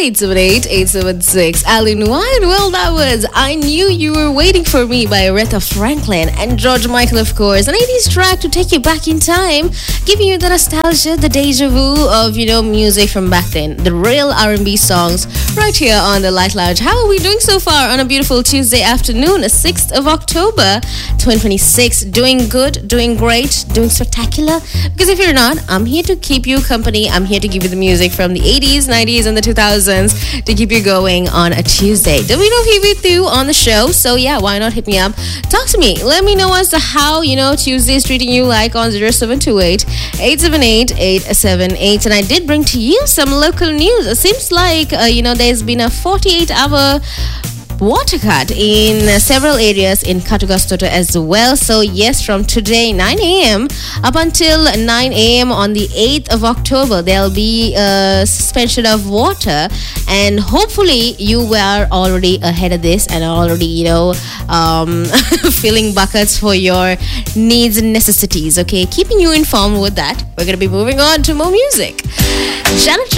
878-876. Alan White, well, that was I Knew You Were Waiting For Me by Aretha Franklin and George Michael, of course. An 80s track to take you back in time, giving you the nostalgia, the deja vu of, music from back then. The real R&B songs right here on the Light Lounge. How are we doing so far on a beautiful Tuesday afternoon, 6th of October, 2026? Doing good, doing great, doing spectacular? Because if you're not, I'm here to keep you company. I'm here to give you the music from the 80s, 90s, and the 2000s to keep you going on a Tuesday. Don't we know here with you on the show? So yeah, why not hit me up? Talk to me. Let me know as to how, Tuesday is treating you like on 0728-878-878. And I did bring to you some local news. It seems like, there's been a 48-hour water cut in several areas in Katugastoto as well. So yes, from today 9 a.m. up until 9 a.m. on the 8th of October, there'll be a suspension of water, and hopefully you were already ahead of this and already filling buckets for your needs and necessities. Okay, keeping you informed with that. We're going to be moving on to more music. Janet